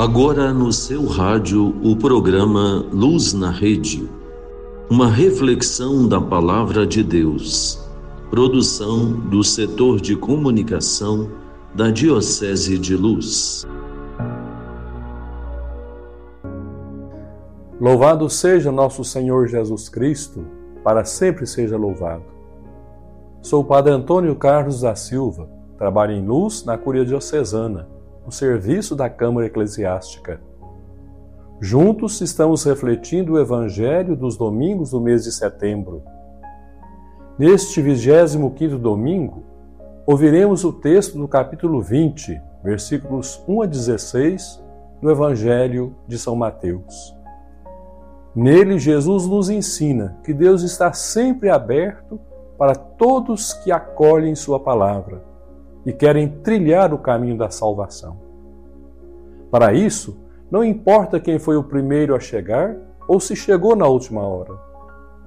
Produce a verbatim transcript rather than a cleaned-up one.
Agora no seu rádio o programa Luz na Rede, uma reflexão da Palavra de Deus, produção do setor de comunicação da Diocese de Luz. Louvado seja nosso Senhor Jesus Cristo, para sempre seja louvado. Sou o Padre Antônio Carlos da Silva, trabalho em Luz na Cúria Diocesana, no serviço da Câmara Eclesiástica. Juntos estamos refletindo o Evangelho dos domingos do mês de setembro. Neste vigésimo quinto domingo, ouviremos o texto do capítulo vinte, versículos um a dezesseis, do Evangelho de São Mateus. Nele, Jesus nos ensina que Deus está sempre aberto para todos que acolhem sua palavra e querem trilhar o caminho da salvação. Para isso, não importa quem foi o primeiro a chegar ou se chegou na última hora.